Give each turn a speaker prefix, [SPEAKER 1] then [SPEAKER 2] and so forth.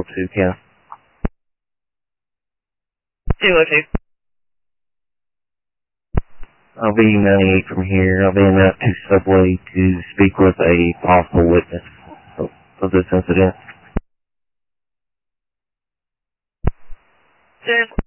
[SPEAKER 1] 202, Ken.
[SPEAKER 2] 202.
[SPEAKER 1] I'll be 98 from here. I'll be in that to Subway to speak with a possible witness of this incident.
[SPEAKER 2] There's